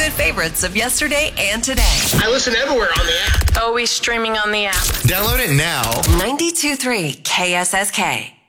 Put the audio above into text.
good favorites of yesterday and today. I listen everywhere on the app. Always streaming on the app. Download it now. 92.3 KSSK.